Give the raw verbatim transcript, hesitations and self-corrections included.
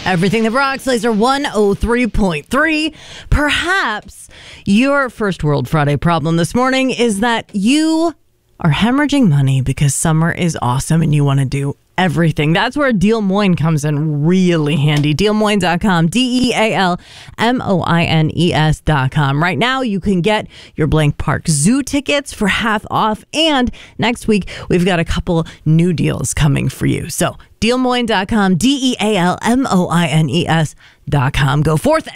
Everything that rocks, Laser one oh three point three. Perhaps your first World Friday problem this morning is that you are hemorrhaging money because summer is awesome and you want to do everything. That's where Deal Moines comes in really handy. deal moines dot com, D E A L M O I N E S dot com. Right now, you can get your Blank Park Zoo tickets for half off. And next week, we've got a couple new deals coming for you. So, deal moines dot com, D E A L M O I N E S dot com. Go forth